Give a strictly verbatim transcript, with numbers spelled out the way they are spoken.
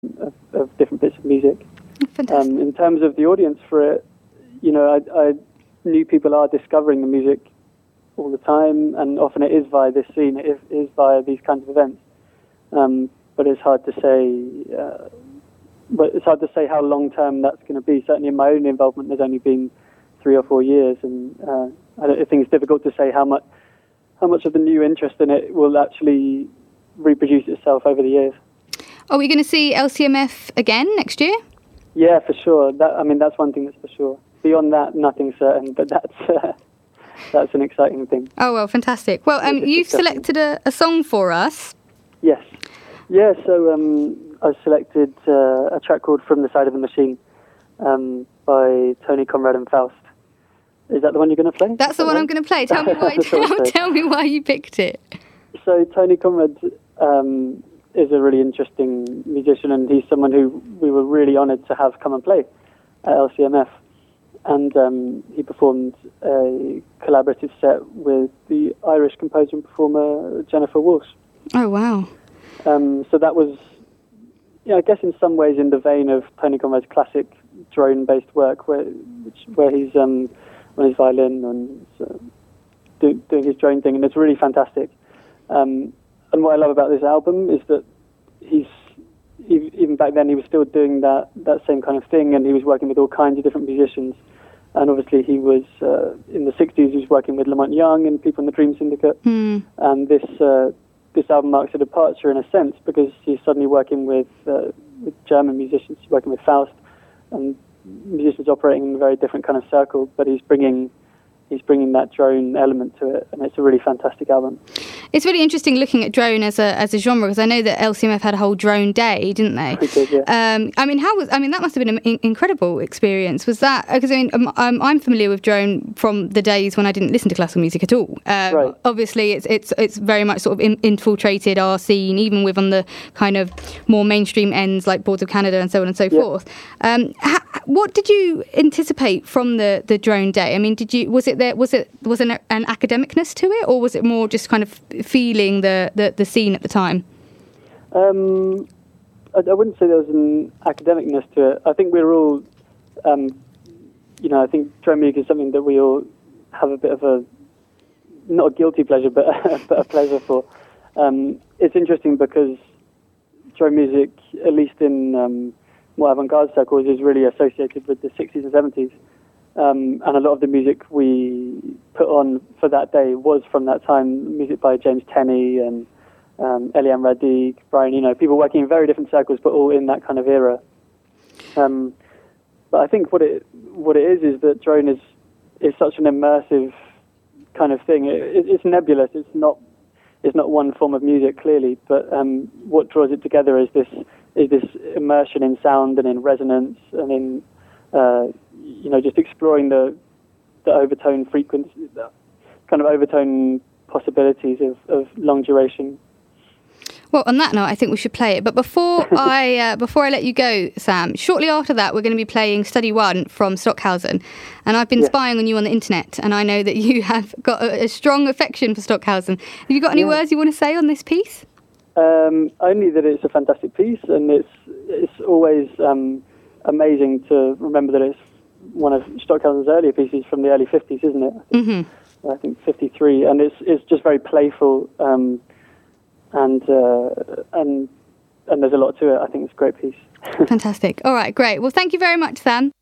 of, of different bits of music. Fantastic. Um, in terms of the audience for it, you know, I, I knew people are discovering the music all the time, and often it is via this scene, it is, is via these kinds of events. Um, but it's hard to say. Uh, but it's hard to say how long term that's going to be. Certainly, in my own involvement, there's only been three or four years, and uh, I, don't, I think it's difficult to say how much how much of the new interest in it will actually reproduce itself over the years. Are we going to see L C M F again next year? Yeah, for sure. That I mean, that's one thing that's for sure. Beyond that, nothing's certain, but that's uh, that's an exciting thing. Oh, well, fantastic. Well, um, you've selected a, a song for us. Yes. Yeah, so um, I selected uh, a track called From the Side of the Machine um, by Tony Conrad and Faust. Is that the one you're going to play? That's the one right? I'm going to play. Tell me why. tell, tell me why you picked it. So Tony Conrad um, is a really interesting musician, and he's someone who we were really honoured to have come and play at L C M F. And um, he performed a collaborative set with the Irish composer and performer Jennifer Walsh. Oh, wow. Um, so that was, yeah, I guess in some ways in the vein of Tony Conrad's classic drone-based work, where which, where he's um, on his violin and uh, do, doing his drone thing, and it's really fantastic. Um, and what I love about this album is that he's, he, even back then, he was still doing that, that same kind of thing, and he was working with all kinds of different musicians. And obviously he was, uh, in the sixties, he was working with Lamont Young and people in the Dream Syndicate. Mm. And this uh, this album marks a departure in a sense, because he's suddenly working with, uh, with German musicians, he's working with Faust, and musicians operating in a very different kind of circle, but he's bringing he's bringing that drone element to it, and it's a really fantastic album. It's really interesting looking at drone as a as a genre, because I know that L C M F had a whole drone day, didn't they? We did, yeah. Um, I mean, how was? I mean, that must have been an in- incredible experience. Was that? Because I mean, um, I'm, I'm familiar with drone from the days when I didn't listen to classical music at all. Um, right. Obviously, it's it's it's very much sort of in, infiltrated our scene, even with on the kind of more mainstream ends like Boards of Canada and so on and so yeah. forth. Um, ha, what did you anticipate from the, the drone day? I mean, did you was it there was it was an, an academicness to it, or was it more just kind of feeling the, the, the scene at the time? Um, I, I wouldn't say there was an academicness to it. I think we were all, um, you know, I think drone music is something that we all have a bit of a, not a guilty pleasure, but, but a pleasure for. Um, it's interesting because drone music, at least in um, more avant-garde circles, is really associated with the sixties and seventies. Um, and a lot of the music we put on for that day was from that time, music by James Tenney and um, Eliane Radic, Brian Eno, people working in very different circles, but all in that kind of era. Um, but I think what it what it is is that drone is is such an immersive kind of thing. It, it, it's nebulous. It's not it's not one form of music clearly, but um, what draws it together is this is this immersion in sound and in resonance and in uh, you know, just exploring the the overtone frequency, the kind of overtone possibilities of, of long duration. Well, on that note, I think we should play it. But before I uh, before I let you go, Sam, shortly after that, we're going to be playing Study One from Stockhausen. And I've been yeah. spying on you on the internet, and I know that you have got a, a strong affection for Stockhausen. Have you got any yeah. words you want to say on this piece? Um, only that it's a fantastic piece, and it's it's always um, amazing to remember that it's one of Stockhausen's earlier pieces from the early fifties, isn't it? I think, mm-hmm. I think fifty-three, and it's it's just very playful, um, and uh, and and there's a lot to it. I think it's a great piece. Fantastic. All right, great. Well, thank you very much, Sam.